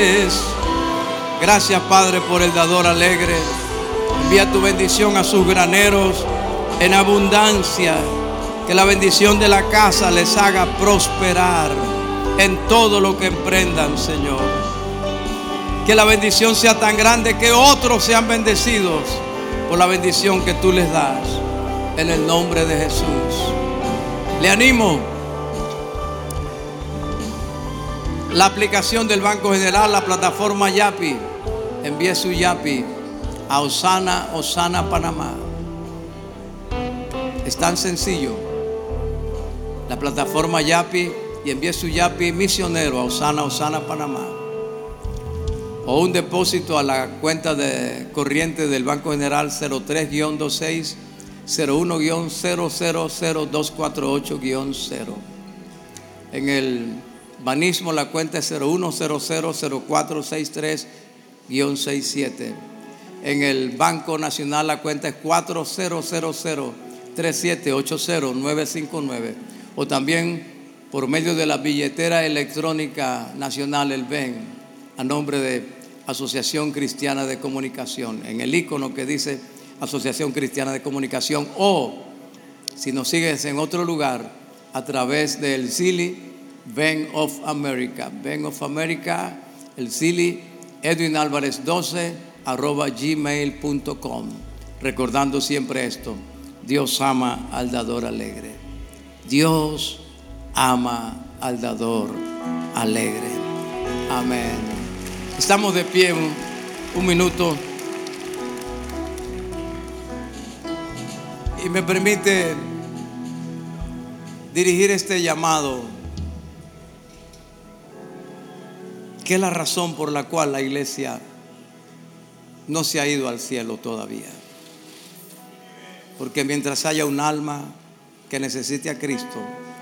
alegres. Gracias, Padre, por el dador alegre. Envía tu bendición a sus graneros en abundancia. Que la bendición de la casa les haga prosperar en todo lo que emprendan, Señor. Que la bendición sea tan grande que otros sean bendecidos por la bendición que tú les das. En el nombre de Jesús. Le animo. La aplicación del Banco General, la plataforma Yapi. Envíe su Yapi a Osana, Panamá. Es tan sencillo. La plataforma Yapi, y envíe su Yapi misionero a Osana, Panamá. O un depósito a la cuenta de corriente del Banco General 03-26 01-000-248-0. En el banismo la cuenta es 01000463-67. En el Banco Nacional la cuenta es 4000-3780-959. O también por medio de la billetera electrónica nacional, el BEN, a nombre de Asociación Cristiana de Comunicación, en el icono que dice Asociación Cristiana de Comunicación. O si nos sigues en otro lugar, a través del Zili Bank of America, el Zili Edwin Álvarez 12 @gmail.com. Recordando siempre esto: Dios ama al dador alegre. Dios ama al dador alegre. Amén. Estamos de pie un minuto. Y me permite dirigir este llamado, que es la razón por la cual la iglesia no se ha ido al cielo todavía. Porque mientras haya un alma que necesite a Cristo,